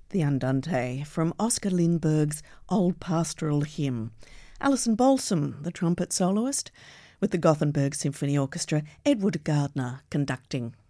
The Andante from Oscar Lindbergh's Old Pastoral Hymn. Alison Balsam, the trumpet soloist, with the Gothenburg Symphony Orchestra, Edward Gardner conducting.